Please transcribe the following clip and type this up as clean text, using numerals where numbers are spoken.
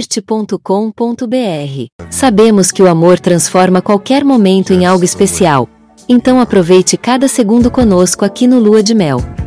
flirt.com.br. Sabemos que o amor transforma qualquer momento em algo especial. Então aproveite cada segundo conosco aqui no Lua de Mel.